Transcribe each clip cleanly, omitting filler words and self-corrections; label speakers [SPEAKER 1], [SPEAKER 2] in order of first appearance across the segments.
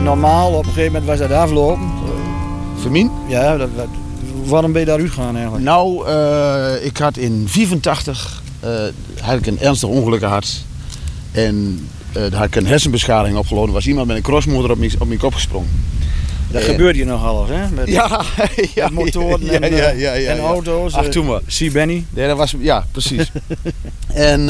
[SPEAKER 1] normaal, op een gegeven moment was dat afgelopen.
[SPEAKER 2] Vermin?
[SPEAKER 1] Ja, waarom ben je daaruit gegaan eigenlijk?
[SPEAKER 2] Nou, ik had in 1984 had ik een ernstig ongeluk gehad. En daar had ik een hersenbeschadiging opgelopen. Er was iemand met een crossmotor op mijn kop gesprongen.
[SPEAKER 1] Dat gebeurt hier nog alles, hè? Met, met motoren en auto's.
[SPEAKER 2] Ach, toen maar.
[SPEAKER 1] See Benny.
[SPEAKER 2] Ja, dat was, ja, precies. En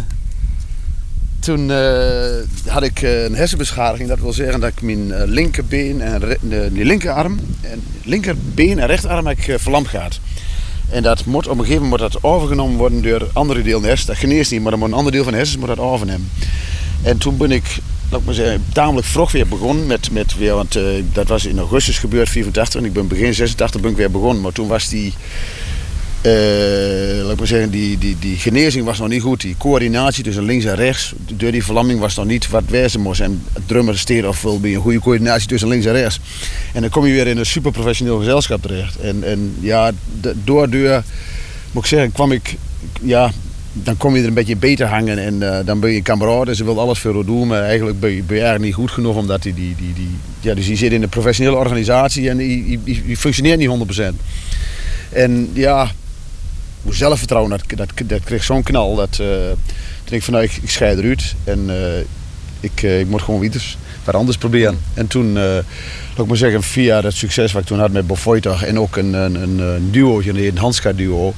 [SPEAKER 2] toen had ik een hersenbeschadiging. Dat wil zeggen dat ik mijn linkerbeen en die linkerarm en linkerbeen en rechterarm heb ik verlamd gehad. En dat moet op een gegeven moment dat overgenomen worden door andere delen van de hersens. Dat geneest niet, maar dan moet een ander deel van de hersens moet dat overnemen. En toen ben ik, laat ik maar zeggen, tamelijk vroeg weer begonnen met weer, want dat was in augustus gebeurd, 84. En ik ben begin 86 ben ik weer begonnen. Maar toen was die, laat ik maar zeggen, die genezing was nog niet goed. Die coördinatie tussen links en rechts, door die verlamming was nog niet wat wezen moest. En drummer steer of wil bij een goede coördinatie tussen links en rechts. En dan kom je weer in een super professioneel gezelschap terecht. En ja, door moet ik zeggen, kwam ik, ja, dan kom je er een beetje beter hangen en dan ben je kameraad en ze wil alles voor je doen, maar eigenlijk ben je eigenlijk niet goed genoeg omdat dus die zit in een professionele organisatie en die functioneert niet 100%. En ja, zelfvertrouwen, dat kreeg zo'n knal dat toen ik van ik scheid eruit en ik moet gewoon wat anders proberen. En toen, laat ik maar zeggen, via dat succes wat ik toen had met Bofoitag en ook een duootje, een Hanska duo.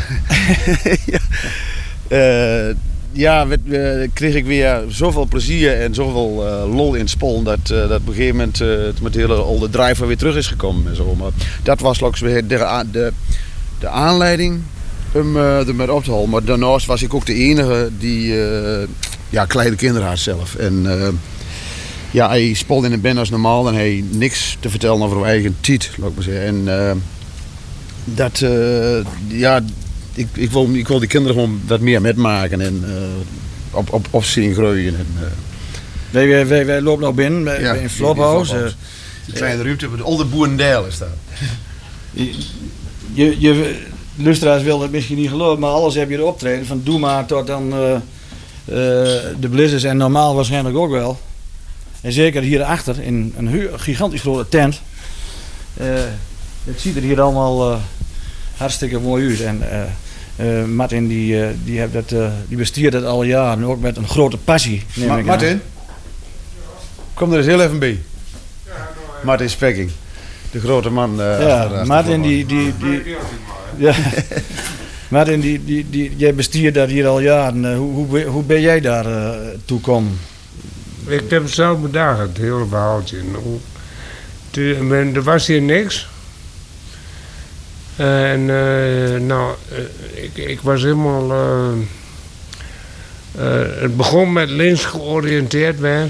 [SPEAKER 2] Kreeg ik weer zoveel plezier en zoveel lol in het spol dat op een gegeven moment het met de hele oude driver weer terug is gekomen en zo. Maar dat was de aanleiding om ermee op te houden. Maar daarnaast was ik ook de enige die kleine kinderen had zelf. En hij speelde in een band als normaal en hij niks te vertellen over zijn eigen tijd, laat ik maar zeggen. En ik wil die kinderen gewoon wat meer metmaken en op zien groeien.
[SPEAKER 1] Wij lopen nog binnen bij een flophouse.
[SPEAKER 2] Die kleine ruimte op de oude Boerendijl is dat.
[SPEAKER 1] Je luisteraars willen het misschien niet geloven, maar alles heb je er optreden. Van Doe Maar tot dan de Blizzards en normaal waarschijnlijk ook wel. En zeker hierachter in een gigantisch grote tent. Het ziet er hier allemaal hartstikke mooi uit. En Martin die bestiert dat al jaren, ook met een grote passie.
[SPEAKER 2] Martin, kom er eens heel even bij. Martin Spekking, de grote man.
[SPEAKER 1] Martin Martin, jij bestiert dat hier al jaren. Hoe ben jij daar toe gekomen?
[SPEAKER 3] Ik heb het zelf bedacht, het hele verhaaltje. Er was hier niks. En ik was helemaal... het begon met links georiënteerd werden.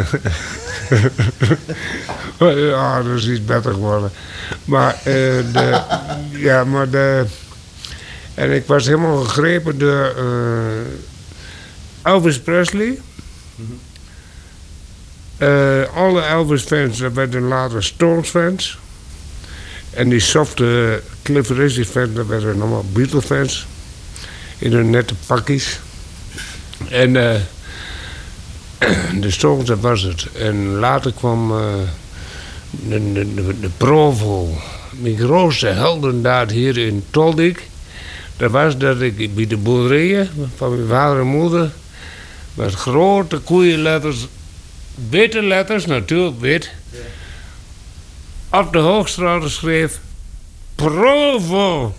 [SPEAKER 3] Ja, dat is iets beter geworden. Maar en ik was helemaal gegrepen door Elvis Presley. Alle Elvis-fans werden later Stones-fans. En die softe Cliff Richard-fans, dat werden allemaal Beatle-fans. In hun nette pakjes. En de Stones, dat was het. En later kwam de Provo. Mijn grootste heldendaad hier in Toldik. Dat was dat ik bij de boerderijen van mijn vader en moeder... met grote koeienletters, witte letters, natuurlijk wit... op de Hoogstraat schreef... Provo!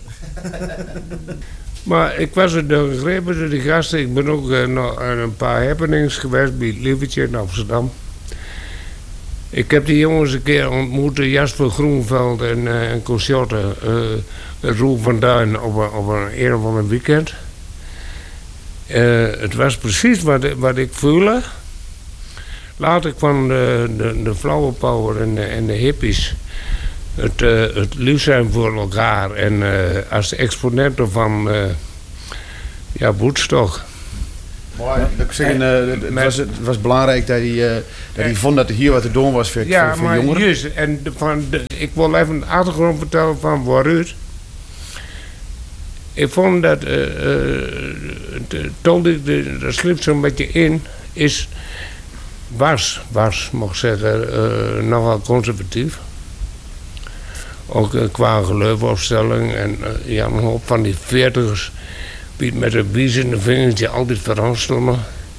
[SPEAKER 3] Maar ik was er door gegrepen door die gasten. Ik ben ook nog aan een paar happenings geweest bij het Lievertje in Amsterdam. Ik heb die jongens een keer ontmoet, Jasper Groenveld en Cochotte, Roel van Duin op een of ander weekend. Het was precies wat ik voelde. Later kwam de flower power en de hippies. Het lief zijn voor elkaar en als exponenten van Woodstock.
[SPEAKER 2] Maar het was belangrijk dat hij vond dat er hier wat te doen was voor jongeren.
[SPEAKER 3] Juist, en ik wil even de achtergrond vertellen van waaruit. Ik vond dat dat slipt zo'n beetje in, is was, mag ik zeggen, nogal conservatief. Ook qua geloofopstelling. En ja, een hoop van die 40ers die met een wiezende vingertje altijd verranselen.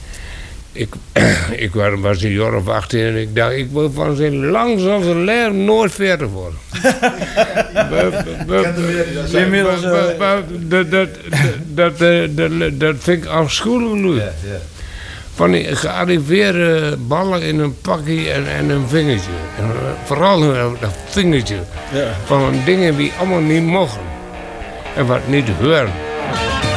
[SPEAKER 3] Ik was een jaar of 18 en ik dacht, ik wil van zijn langs als een leer nooit 40 worden. Dat vind ik afschuwelijk. Van die gearriveerde ballen in een pakje en een vingertje. En vooral dat vingertje. Van dingen die allemaal niet mogen. En wat niet horen.